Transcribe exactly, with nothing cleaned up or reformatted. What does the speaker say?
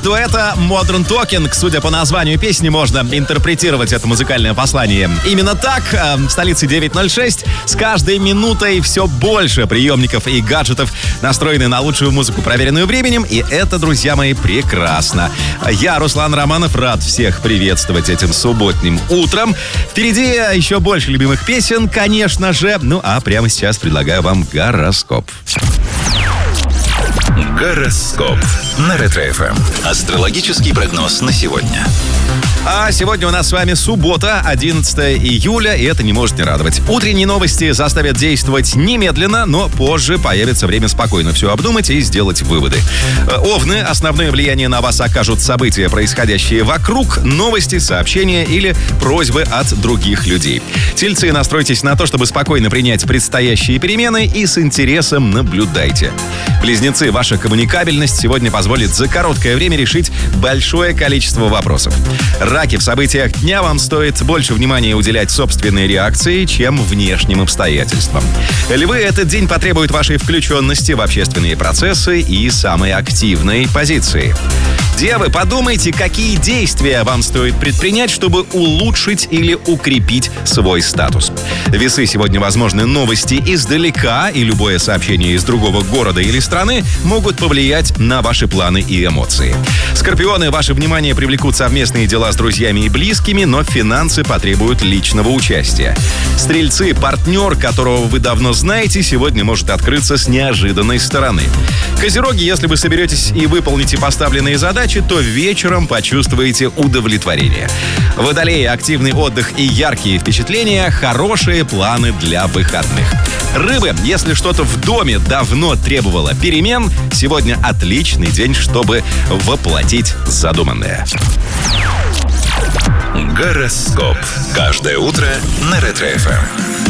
дуэта Modern Talking. Судя по названию песни, можно интерпретировать это музыкальное послание именно так. В столице девять ноль шесть. С каждой минутой все больше приемников и гаджетов настроены на лучшую музыку, проверенную временем. И это, друзья мои, прекрасно. Я, Руслан Романов, рад всех приветствовать этим субботним утром. Впереди еще больше любимых песен, конечно же. Ну, а прямо сейчас предлагаю вам гороскоп. Гороскоп на Ретро-эф эм. Астрологический прогноз на сегодня. А сегодня у нас с вами суббота, одиннадцатое июля, и это не может не радовать. Утренние новости заставят действовать немедленно, но позже появится время спокойно все обдумать и сделать выводы. Овны, основное влияние на вас окажут события, происходящие вокруг, новости, сообщения или просьбы от других людей. Тельцы, настройтесь на то, чтобы спокойно принять предстоящие перемены и с интересом наблюдайте. Близнецы, ваша коммуникабельность сегодня позволит за короткое время решить большое количество вопросов. Раки, в событиях дня вам стоит больше внимания уделять собственной реакции, чем внешним обстоятельствам. Львы, этот день потребует вашей включенности в общественные процессы и самой активной позиции. Девы, подумайте, какие действия вам стоит предпринять, чтобы улучшить или укрепить свой статус. Весы, сегодня возможны новости издалека, и любое сообщение из другого города или страны могут повлиять на ваши планы и эмоции. Скорпионы, ваше внимание привлекут совместные дела с друзьями и близкими, но финансы потребуют личного участия. Стрельцы, партнер, которого вы давно знаете, сегодня может открыться с неожиданной стороны. Козероги, если вы соберетесь и выполните поставленные задачи, то вечером почувствуете удовлетворение. Водолеи, активный отдых и яркие впечатления – хорошие планы для выходных. Рыбы, если что-то в доме давно требовало перемен, сегодня отличный день, чтобы воплотить задуманное. Гороскоп. Каждое утро на Ретро-эф эм.